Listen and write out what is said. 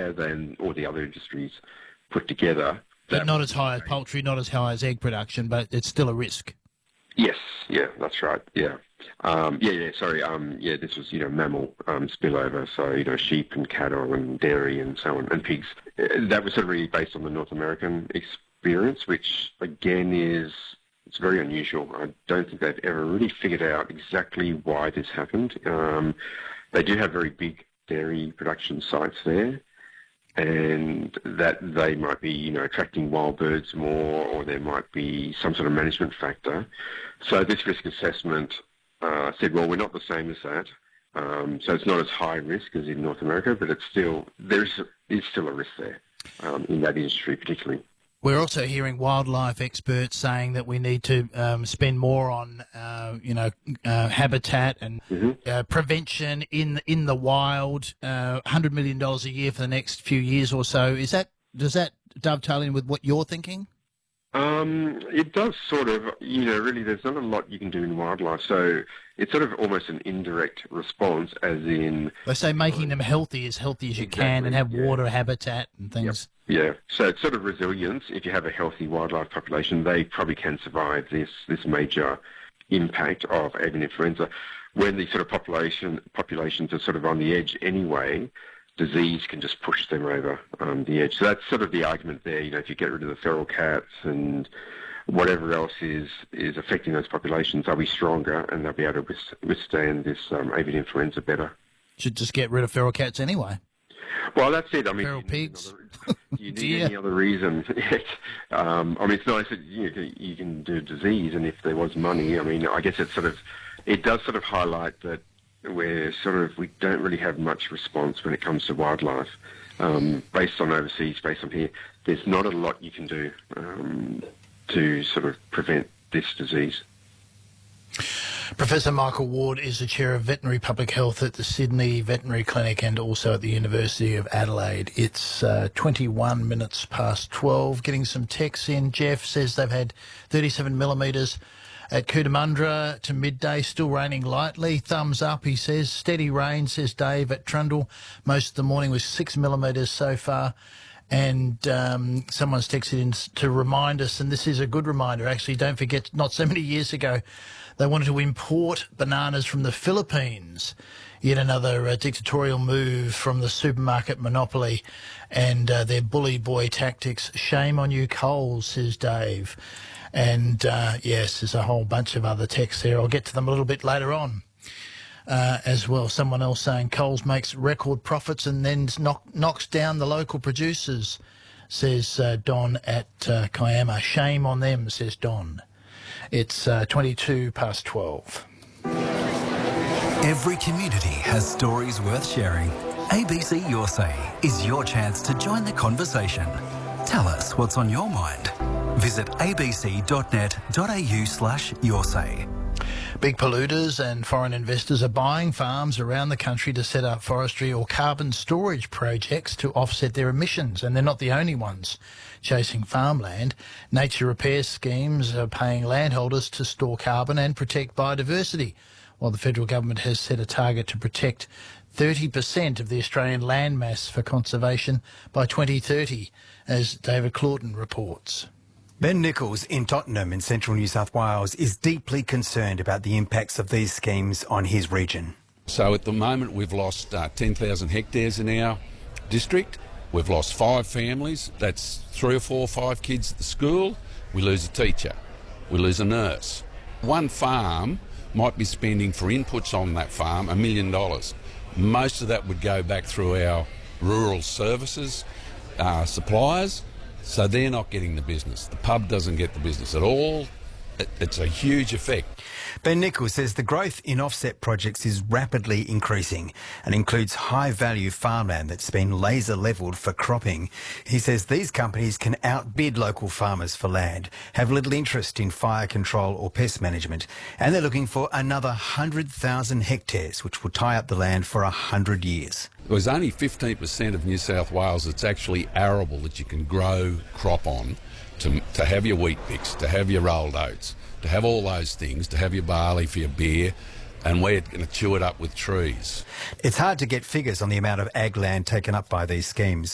higher than all the other industries put together. But not as high as poultry, not as high as egg production, but it's still a risk. Yes, yeah, that's right, yeah. This was, mammal spillover, so, sheep and cattle and dairy and so on, and pigs. That was sort of really based on the North American experience, which, again, it's very unusual. I don't think they've ever really figured out exactly why this happened. They do have very big dairy production sites there, and that they might be, attracting wild birds more, or there might be some sort of management factor. So this risk assessment said, well, we're not the same as that. So it's not as high risk as in North America, but there is still a risk there in that industry particularly. We're also hearing wildlife experts saying that we need to spend more on, habitat and prevention in the wild. $100 million a year for the next few years or so. Does that dovetail in with what you're thinking? It does sort of, really there's not a lot you can do in wildlife. So it's sort of almost an indirect response, as in... They say making them healthy as you can, and have water, habitat and things. Yep. Yeah, so it's sort of resilience. If you have a healthy wildlife population, they probably can survive this major impact of avian influenza. When the sort of populations are sort of on the edge anyway, disease can just push them over the edge. So that's sort of the argument there. If you get rid of the feral cats and whatever else is affecting those populations, they'll be stronger and they'll be able to withstand this avian influenza better. Should just get rid of feral cats anyway. Well, that's it. I mean, feral pigs. Do you need any other reason? It's nice that you can do disease, and if there was money, I guess it does sort of highlight that we don't really have much response when it comes to wildlife. Based on overseas, based on here, there's not a lot you can do to sort of prevent this disease. Professor Michael Ward is the Chair of Veterinary Public Health at the Sydney Veterinary Clinic and also at the University of Adelaide. It's 21 minutes past 12. Getting some texts in. Jeff says they've had 37 millimetres at Cootamundra to midday, still raining lightly. Thumbs up, he says. Steady rain, says Dave at Trundle. Most of the morning was 6 millimetres so far. And someone's texted in to remind us, and this is a good reminder, actually, don't forget, not so many years ago, they wanted to import bananas from the Philippines. Yet another dictatorial move from the supermarket monopoly and their bully boy tactics. Shame on you, Coles, says Dave. And, yes, there's a whole bunch of other texts there. I'll get to them a little bit later on as well. Someone else saying Coles makes record profits and then knocks down the local producers, says Don at Kiama. Shame on them, says Don. It's 22 past 12. Every community has stories worth sharing. ABC Your Say is your chance to join the conversation. Tell us what's on your mind. Visit abc.net.au/yoursay. Big polluters and foreign investors are buying farms around the country to set up forestry or carbon storage projects to offset their emissions, and they're not the only ones chasing farmland. Nature repair schemes are paying landholders to store carbon and protect biodiversity, while the federal government has set a target to protect 30% of the Australian landmass for conservation by 2030, as David Claughton reports. Ben Nichols in Tottenham in central New South Wales is deeply concerned about the impacts of these schemes on his region. So at the moment we've lost 10,000 hectares in our district. We've lost 5 families. That's 3 or 4 or 5 kids at the school. We lose a teacher. We lose a nurse. One farm might be spending for inputs on that farm $1 million. Most of that would go back through our rural services suppliers. So they're not getting the business. The pub doesn't get the business at all. It's a huge effect. Ben Nichols says the growth in offset projects is rapidly increasing and includes high-value farmland that's been laser-levelled for cropping. He says these companies can outbid local farmers for land, have little interest in fire control or pest management, and they're looking for another 100,000 hectares, which will tie up the land for 100 years. There's only 15% of New South Wales that's actually arable that you can grow crop on to have your wheat picks, to have your rolled oats, to have all those things, to have your barley for your beer, and we're going to chew it up with trees. It's hard to get figures on the amount of ag land taken up by these schemes.